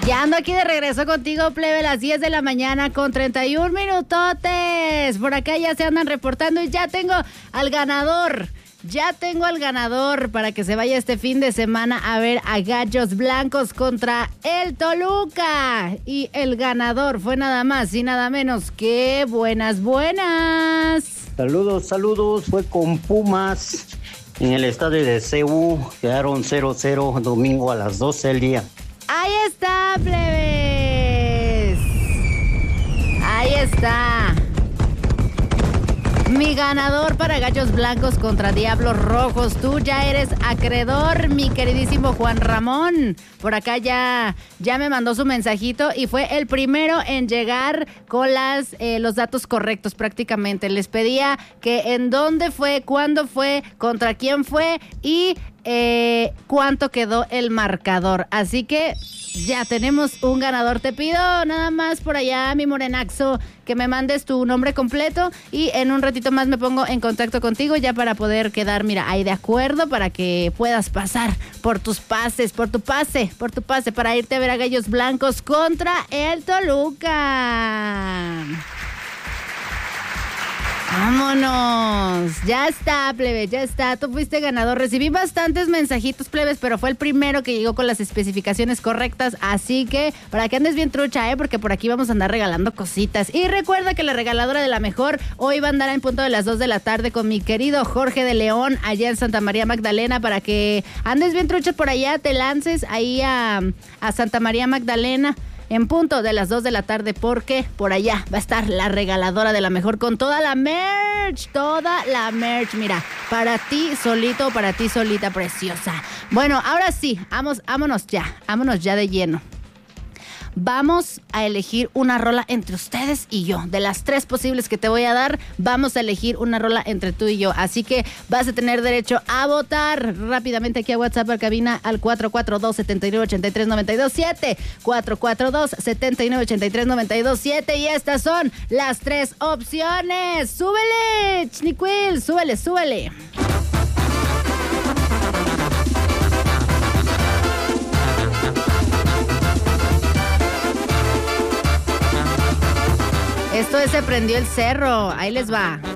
Ya ando aquí de regreso contigo, plebe, las 10 de la mañana con 31 minutotes. Por acá ya se andan reportando y ya tengo al ganador. Ya tengo al ganador para que se vaya este fin de semana a ver a Gallos Blancos contra el Toluca. Y el ganador fue nada más y nada menos que Buenas. Saludos, fue con Pumas en el estadio de CU, quedaron 0-0 domingo a las 12 del día. Ahí está, plebes. Ahí está. Mi ganador para Gallos Blancos contra Diablos Rojos. Tú ya eres acreedor, mi queridísimo Juan Ramón. Por acá ya me mandó su mensajito y fue el primero en llegar con los datos correctos prácticamente. Les pedía que en dónde fue, cuándo fue, contra quién fue y cuánto quedó el marcador. Así que ya tenemos un ganador. Te pido nada más por allá, mi morenaxo, que me mandes tu nombre completo y en un ratito más me pongo en contacto contigo ya para poder quedar, mira, ahí de acuerdo para que puedas pasar por tus pases, por tu pase para irte a ver a Gallos Blancos contra el Toluca. ¡Vámonos! Ya está, plebe, ya está. Tú fuiste ganador. Recibí bastantes mensajitos, plebes, pero fue el primero que llegó con las especificaciones correctas. Así que, para que andes bien trucha, porque por aquí vamos a andar regalando cositas. Y recuerda que la regaladora de la mejor hoy va a andar en punto de las 2 de la tarde con mi querido Jorge de León, allá en Santa María Magdalena, para que andes bien trucha por allá, te lances ahí a Santa María Magdalena. En punto de las 2 de la tarde, porque por allá va a estar la regaladora de la mejor con toda la merch, mira, para ti solito, para ti solita, preciosa. Bueno, ahora sí, vámonos ya de lleno. Vamos a elegir una rola entre ustedes y yo. De las 3 posibles que te voy a dar, vamos a elegir una rola entre tú y yo. Así que vas a tener derecho a votar rápidamente aquí a WhatsApp, a cabina, al 442-7983-927. 442-7983-927. Y estas son las 3 opciones. ¡Súbele, Chniquil! ¡Súbele! Esto es Se Prendió el Cerro. Ahí les va.